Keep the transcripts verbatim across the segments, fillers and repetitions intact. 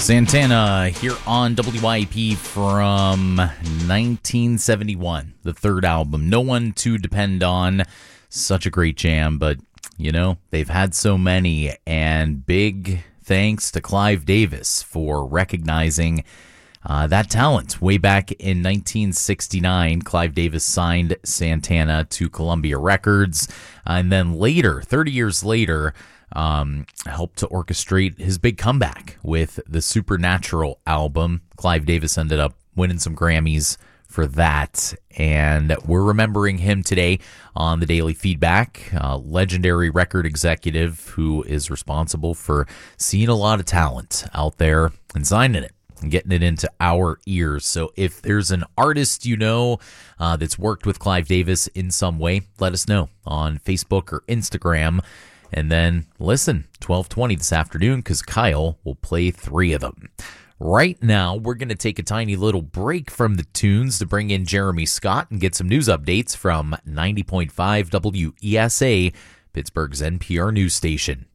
Santana here on W Y A P from nineteen seventy-one, the third album. No One to Depend On. Such a great jam, but, you know, they've had so many, and big thanks to Clive Davis for recognizing uh, that talent. Way back in nineteen sixty-nine, Clive Davis signed Santana to Columbia Records, and then later, thirty years later, Um, helped to orchestrate his big comeback with the Supernatural album. Clive Davis ended up winning some Grammys for that, and we're remembering him today on the Daily Feedback, a legendary record executive who is responsible for seeing a lot of talent out there and signing it and getting it into our ears. So if there's an artist you know uh, that's worked with Clive Davis in some way, let us know on Facebook or Instagram. And then listen, twelve twenty this afternoon, because Kyle will play three of them. Right now, we're going to take a tiny little break from the tunes to bring in Jeremy Scott and get some news updates from ninety point five W E S A, Pittsburgh's N P R news station.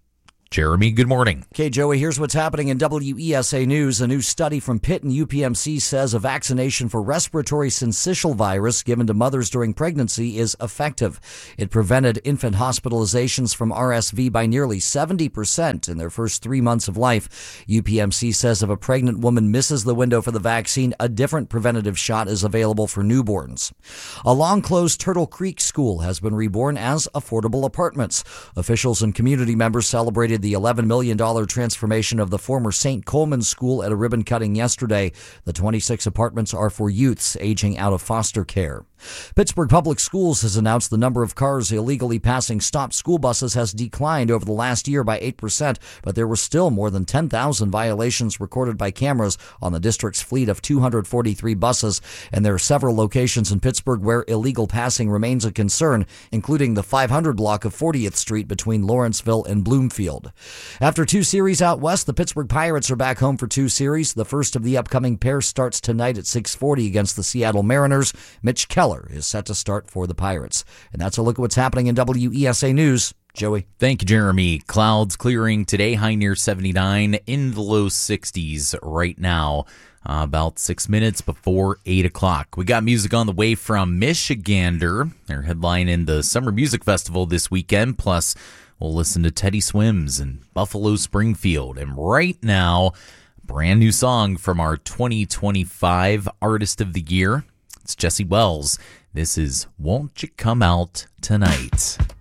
Jeremy, good morning. Okay, Joey, here's what's happening in W E S A News. A new study from Pitt and U P M C says a vaccination for respiratory syncytial virus given to mothers during pregnancy is effective. It prevented infant hospitalizations from R S V by nearly seventy percent in their first three months of life. U P M C says if a pregnant woman misses the window for the vaccine, a different preventative shot is available for newborns. A long-closed Turtle Creek school has been reborn as affordable apartments. Officials and community members celebrated the eleven million dollars transformation of the former Saint Coleman School at a ribbon cutting yesterday. The twenty-six apartments are for youths aging out of foster care. Pittsburgh Public Schools has announced the number of cars illegally passing stopped school buses has declined over the last year by eight percent, but there were still more than ten thousand violations recorded by cameras on the district's fleet of two hundred forty-three buses, and there are several locations in Pittsburgh where illegal passing remains a concern, including the five hundred block of fortieth Street between Lawrenceville and Bloomfield. After two series out west, the Pittsburgh Pirates are back home for two series. The first of the upcoming pair starts tonight at six forty against the Seattle Mariners. Mitch Keller is set to start for the Pirates. And that's a look at what's happening in W E S A News. Joey. Thank you, Jeremy. Clouds clearing today, high near seventy-nine, in the low sixties right now, uh, about six minutes before eight o'clock. We got music on the way from Michigander. They're headlining the Summer Music Festival this weekend, plus we'll listen to Teddy Swims and Buffalo Springfield. And right now, brand new song from our twenty twenty-five Artist of the Year. It's Jesse Wells. This is Won't You Come Out Tonight.